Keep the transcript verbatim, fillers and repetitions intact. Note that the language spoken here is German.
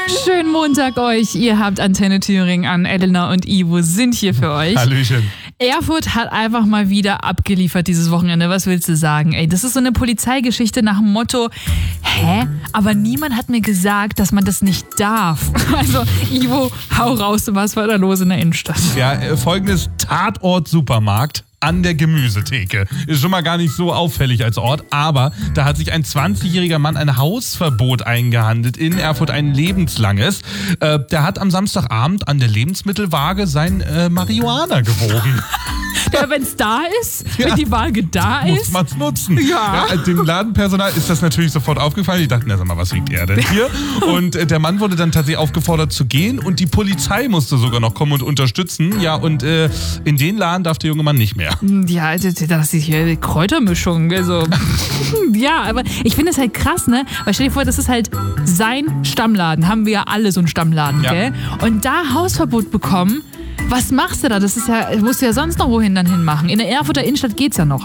Schönen Montag euch. Ihr habt Antenne Thüringen an. Elena und Ivo sind hier für euch. Hallöchen. Erfurt hat einfach mal wieder abgeliefert dieses Wochenende. Was willst du sagen? Ey, das ist so eine Polizeigeschichte nach dem Motto, hä? Aber niemand hat mir gesagt, dass man das nicht darf. Also, Ivo, hau raus, was war da los in der Innenstadt? Ja, äh, folgendes: Tatort-Supermarkt an der Gemüsetheke. Ist schon mal gar nicht so auffällig als Ort, aber da hat sich ein zwanzigjähriger Mann ein Hausverbot eingehandelt in Erfurt, ein lebenslanges. Äh, der hat am Samstagabend an der Lebensmittelwaage sein äh, Marihuana gewogen. Ja, wenn es da ist, Ja. wenn die Waage da Muss ist. man's nutzen. Ja. Ja, dem Ladenpersonal ist das natürlich sofort aufgefallen. Die dachten, na, sag mal, was wiegt er denn hier? Und äh, der Mann wurde dann tatsächlich aufgefordert zu gehen und die Polizei musste sogar noch kommen und unterstützen. Ja, und äh, in den Laden darf der junge Mann nicht mehr. Ja, das das ist hier Kräutermischung. Also, ja, aber ich finde es halt krass, ne? Weil stell dir vor, das ist halt sein Stammladen. Haben wir ja alle so einen Stammladen, Ja. gell? Und da Hausverbot bekommen, was machst du da? Das ist ja, musst du ja sonst noch wohin dann hinmachen. In der Erfurter Innenstadt geht's ja noch.